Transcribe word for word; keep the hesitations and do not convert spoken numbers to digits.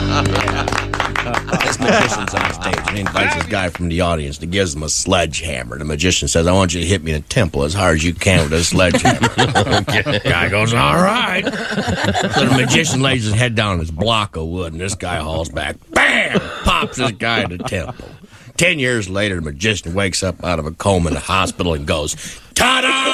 This magician's on stage, and he invites this guy from the audience and gives him a sledgehammer. The magician says, I want you to hit me in the temple as hard as you can with a sledgehammer. The guy goes, all right. So the magician lays his head down on his block of wood, and this guy hauls back. Bam! Pops this guy in the temple. Ten years later, the magician wakes up out of a coma in the hospital and goes, ta-da!